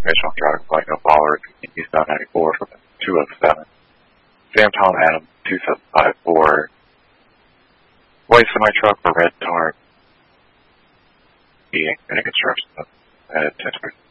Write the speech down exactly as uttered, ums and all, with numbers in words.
information on Dragon Flight No Follower, East nine ninety-four from two oh seven. Sam Tom Adam two seven five four. White semi-truck for red tar. Being in construction at ten